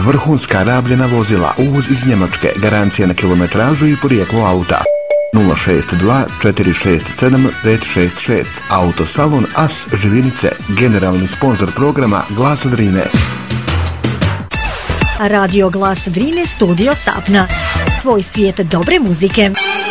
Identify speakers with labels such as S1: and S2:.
S1: vrhunska rabljena vozila, uvoz iz Njemačke, garancija na kilometražu i porijeklo auta. 062 467 566. Autosalon As Živinice, generalni sponzor programa Glasa Drine.
S2: Radio Glas Drine, studio Sapna. Tvoj svijet dobre muzike.